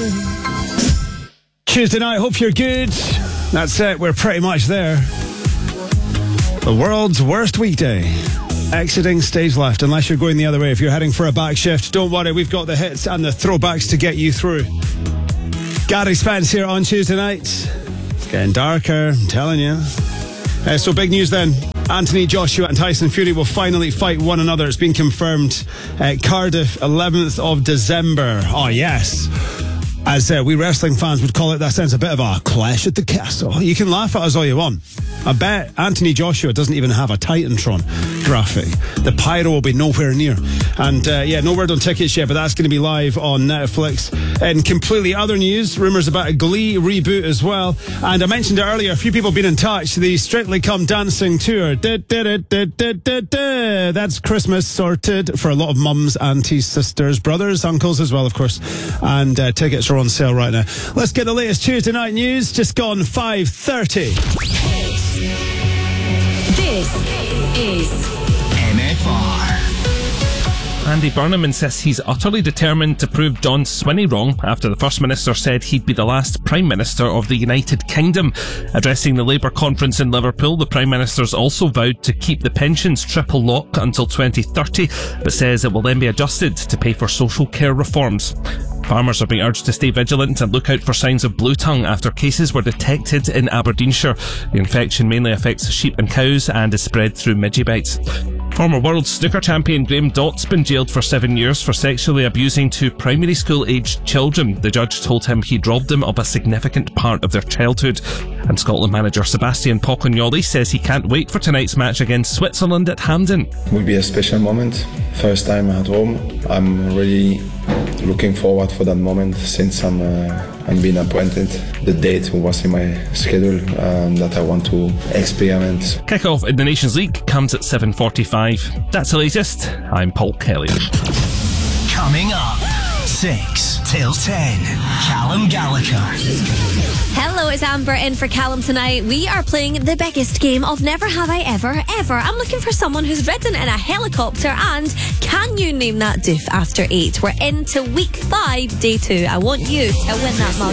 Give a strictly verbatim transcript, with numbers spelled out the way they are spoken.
Tuesday night, hope you're good. That's it, we're pretty much there. The world's worst weekday. Exiting stage left, unless you're going the other way. If you're heading for a back shift, don't worry, we've got the hits and the throwbacks to get you through. Gary Spence here on Tuesday night. It's getting darker, I'm telling you. Uh, so big news then. Anthony Joshua and Tyson Fury will finally fight one another. It's been confirmed at Cardiff, eleventh of December. Oh, yes. As uh, we wrestling fans would call it, that sounds a bit of a clash at the castle. You can laugh at us all you want. I bet Anthony Joshua doesn't even have a Titantron graphic. The pyro will be nowhere near. And uh, yeah, no word on tickets yet, but that's going to be live on Netflix. And completely other news, rumours about a Glee reboot as well. And I mentioned it earlier, a few people have been in touch. The Strictly Come Dancing tour. Da, da, da, da, da, da, da. That's Christmas sorted for a lot of mums, aunties, sisters, brothers, uncles as well, of course. And uh, tickets are on sale right now. Let's get the latest Tuesday night news. Just gone five thirty. This is M F R. Andy Burnham insists he's utterly determined to prove John Swinney wrong after the First Minister said he'd be the last Prime Minister of the United Kingdom. Addressing the Labour conference in Liverpool, the Prime Minister's also vowed to keep the pensions triple lock until twenty thirty, but says it will then be adjusted to pay for social care reforms. Farmers are being urged to stay vigilant and look out for signs of blue tongue after cases were detected in Aberdeenshire. The infection mainly affects sheep and cows and is spread through midgie bites. Former world snooker champion Graham Dott's been jailed for seven years for sexually abusing two primary school-aged children. The judge told him he'd robbed them of a significant part of their childhood. And Scotland manager Sebastian Pocognoli says he can't wait for tonight's match against Switzerland at Hampden. It will be a special moment. First time at home. I'm really looking forward for that moment since I'm uh, I'm being appointed. The date was in my schedule um, that I want to experiment. Kick-off in the Nations League comes at seven forty-five. That's the latest. I'm Paul Kelly. Coming up, six till ten, Callum Gallagher. Hello, it's Amber in for Callum tonight. We are playing the biggest game of Never Have I Ever, ever. I'm looking for someone who's ridden in a helicopter, and can you name that doof after eight? We're into week five, day two. I want you to win that mug.